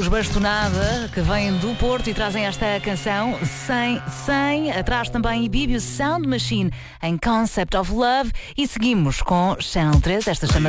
Bastonada, que vêm do Porto e trazem esta canção 100. Atrás também Ibibio Sound Machine em Concept of Love. E seguimos com Channel 3, esta chama